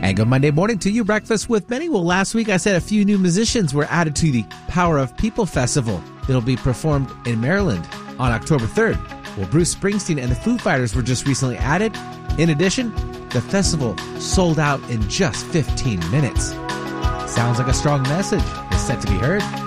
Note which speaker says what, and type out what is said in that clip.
Speaker 1: And good Monday morning to you. Breakfast with Benny. Well, last week I said a few new musicians were added to the Power of People Festival. It'll be performed in Maryland on October 3rd. Well, Bruce Springsteen and the Foo Fighters were just recently added. In addition, the festival sold out in just 15 minutes. Sounds like a strong message is set to be heard.